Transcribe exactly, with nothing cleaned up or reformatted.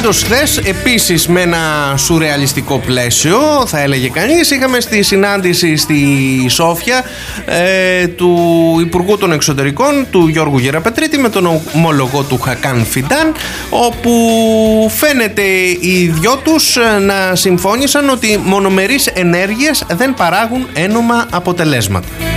Πάντως χθες, επίσης με ένα σουρεαλιστικό πλαίσιο, θα έλεγε κανείς, είχαμε στη συνάντηση στη Σόφια ε, του Υπουργού των Εξωτερικών, του Γιώργου Γεραπετρίτη, με τον ομολογό του Χακάν Φιντάν, όπου φαίνεται οι δυο τους να συμφώνησαν ότι μονομερείς ενέργειες δεν παράγουν ένομα αποτελέσματα.